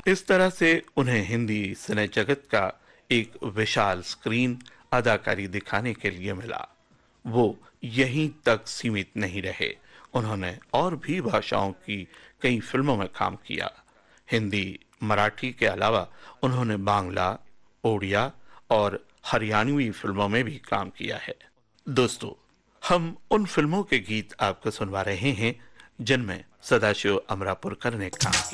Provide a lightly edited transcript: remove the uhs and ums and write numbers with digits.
इस तरह से उन्हें हिंदी सिने जगत का एक विशाल स्क्रीन अदाकारी दिखाने के लिए मिला। वो यहीं तक सीमित नहीं रहे, उन्होंने और भी भाषाओं की कई फिल्मों में काम किया। हिंदी, मराठी के अलावा उन्होंने बांग्ला, ओडिया और हरियाणवी फिल्मों में भी काम किया है। दोस्तों, हम उन फिल्मों के गीत आपको सुनवा रहे हैं जिनमें सदाशिव अमरापुरकर ने काम किया।